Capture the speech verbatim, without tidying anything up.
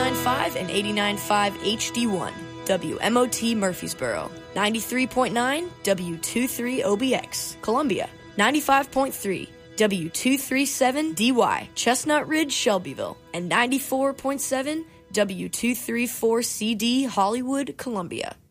nine point five and eighty-nine point five H D one. W M O T Murfreesboro. ninety-three point nine W twenty-three O B X Columbia. ninety-five point three W two thirty-seven D Y Chestnut Ridge Shelbyville. And ninety-four point seven W two thirty-four C D Hollywood Columbia.